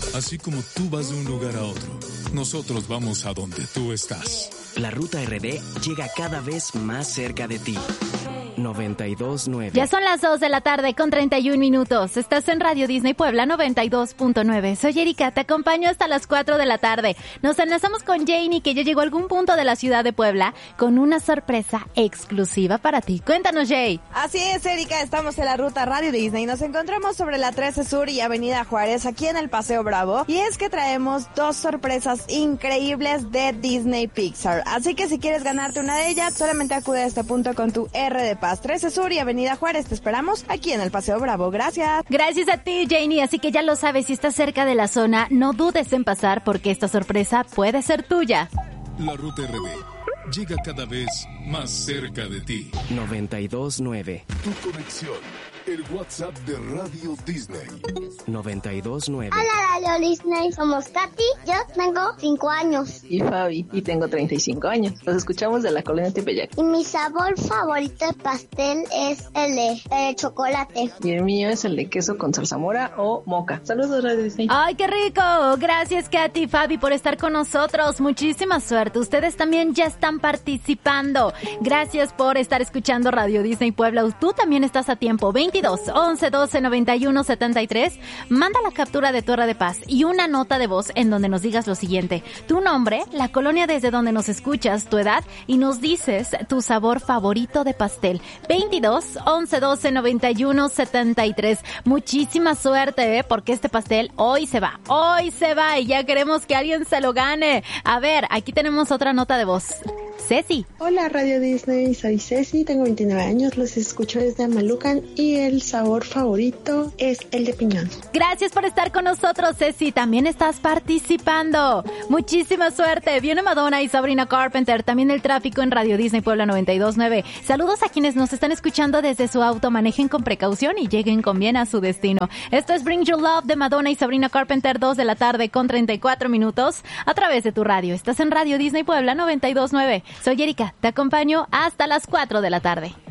Así como tú vas de un lugar a otro, nosotros vamos a donde tú estás. La Ruta RD llega cada vez más cerca de ti. 92.9. Ya son las 2 de la tarde con 31 minutos. Estás en Radio Disney Puebla 92.9. Soy Erika, te acompaño hasta las 4 de la tarde. Nos enlazamos con Janie, que ya llegó a algún punto de la ciudad de Puebla con una sorpresa exclusiva para ti. Cuéntanos, Jay. Así es, Erika, estamos en la ruta Radio Disney. Nos encontramos sobre la 13 Sur y Avenida Juárez, aquí en el Paseo Bravo. Y es que traemos dos sorpresas increíbles de Disney Pixar. Así que si quieres ganarte una de ellas, solamente acude a este punto con tu R de Paz. 13 Sur y Avenida Juárez, te esperamos aquí en el Paseo Bravo. Gracias. Gracias a ti, Janie. Así que ya lo sabes, si estás cerca de la zona, no dudes en pasar porque esta sorpresa puede ser tuya. La Ruta RD llega cada vez más cerca de ti. 92.9. Tu conexión, el WhatsApp de Radio Disney. 92.9. Hola, Radio Disney. Somos Katy. Yo tengo 5 años. Y Fabi. Y tengo 35 años. Los escuchamos de la Colonia Tepeyac. Y mi sabor favorito de pastel es el de chocolate. Y el mío es el de queso con zarzamora o moca. Saludos, Radio Disney. ¡Ay, qué rico! Gracias, Katy y Fabi, por estar con nosotros. Muchísima suerte. Ustedes también ya están participando. Gracias por estar escuchando Radio Disney Puebla. Tú también estás a tiempo. 22 11 12 91 73. Manda la captura de tu hora de paz y una nota de voz en donde nos digas lo siguiente: tu nombre, la colonia desde donde nos escuchas, tu edad, y nos dices tu sabor favorito de pastel. 22 11 12 91 73. Muchísima suerte, porque este pastel hoy se va y ya queremos que alguien se lo gane. A ver, aquí tenemos otra nota de voz. Ceci. Hola, Radio Disney, soy Ceci, tengo 29 años, los escucho desde Amalucan y el sabor favorito es el de piñón. Gracias por estar con nosotros, Ceci, también estás participando. Muchísima suerte. Viene Madonna y Sabrina Carpenter, también el tráfico en Radio Disney Puebla 92.9. Saludos a quienes nos están escuchando desde su auto, manejen con precaución y lleguen con bien a su destino. Esto es Bring Your Love de Madonna y Sabrina Carpenter, 2 de la tarde con 34 minutos, a través de tu radio. Estás en Radio Disney Puebla 92.9. Soy Erika, te acompaño hasta las 4 de la tarde.